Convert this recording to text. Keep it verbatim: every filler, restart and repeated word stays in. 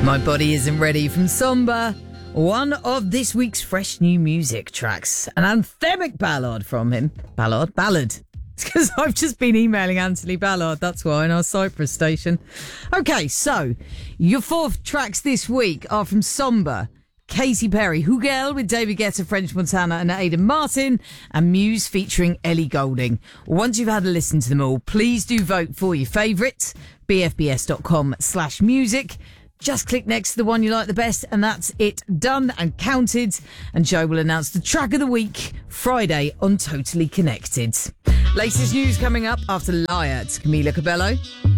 My Body Isn't Ready from Somber, one of this week's fresh new music tracks. An anthemic ballad from him. Ballad? Ballad. It's because I've just been emailing Anthony Ballard, that's why, in our Cyprus station. Okay, so, your fourth tracks this week are from Somber, Katy Perry, Hugel with David Guetta, French Montana and Aidan Martin, and Muse featuring Ellie Goulding. Once you've had a listen to them all, please do vote for your favourite, bfbs.com slash music. Just click next to the one you like the best, and that's it, done and counted. And Joe will announce the track of the week Friday on Totally Connected. Latest news coming up after Liar to Camila Cabello.